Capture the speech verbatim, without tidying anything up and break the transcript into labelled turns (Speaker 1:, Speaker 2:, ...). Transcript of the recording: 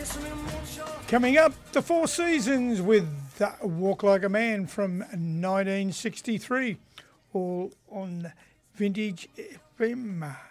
Speaker 1: Coming up, the Four Seasons with Walk Like a Man from nineteen sixty-three, all on Vintage F M.